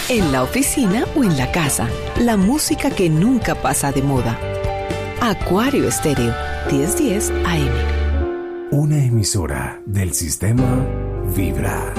en la oficina o en la casa. La música que nunca pasa de moda. Acuario Estéreo, 1010 AM. Una emisora del sistema Vibra.